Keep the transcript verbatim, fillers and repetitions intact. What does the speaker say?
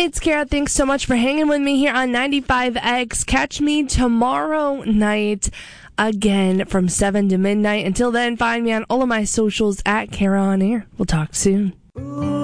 It's Kara. Thanks so much for hanging with me here on ninety-five X. Catch me tomorrow night again from seven to midnight. Until then, find me on all of my socials at Kara On Air. We'll talk soon.